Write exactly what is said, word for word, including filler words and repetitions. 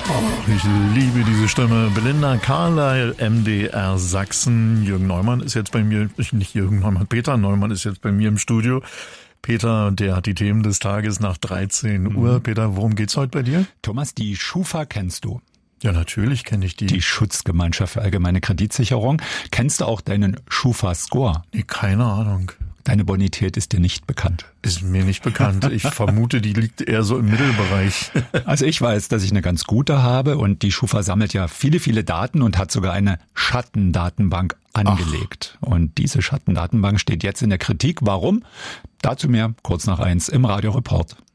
Oh, ich liebe diese Stimme. Belinda Carlyle, M D R Sachsen. Jürgen Neumann ist jetzt bei mir, nicht Jürgen Neumann, Peter Neumann ist jetzt bei mir im Studio. Peter, der hat die Themen des Tages nach dreizehn Uhr. Peter, worum geht's heute bei dir? Thomas, die Schufa kennst du. Ja, natürlich kenne ich die. Die Schutzgemeinschaft für allgemeine Kreditsicherung. Kennst du auch deinen Schufa-Score? Nee, keine Ahnung. Deine Bonität ist dir nicht bekannt. Ist mir nicht bekannt. Ich vermute, die liegt eher so im Mittelbereich. Also ich weiß, dass ich eine ganz gute habe und die Schufa sammelt ja viele, viele Daten und hat sogar eine Schattendatenbank angelegt. Ach. Und diese Schattendatenbank steht jetzt in der Kritik. Warum? Dazu mehr kurz nach eins im Radio Report.